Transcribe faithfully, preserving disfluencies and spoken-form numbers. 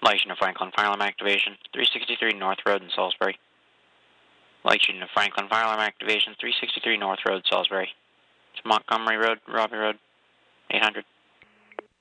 Light shooting to Franklin, fire alarm activation, three sixty-three North Road in Salisbury. Light shooting to Franklin, fire alarm activation, three sixty-three North Road, Salisbury. It's Montgomery Road, Robbie Road, eight hundred.